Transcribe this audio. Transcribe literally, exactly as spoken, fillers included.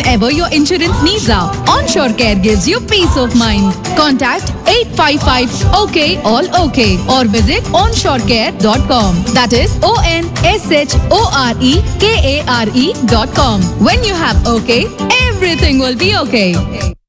whatever your insurance needs are. Onshore Care gives you peace of mind. Contact eight five five OK all OK or visit onshore care dot com. That is O N S H O R E K A R E dot com. When you have OK, everything will be okay.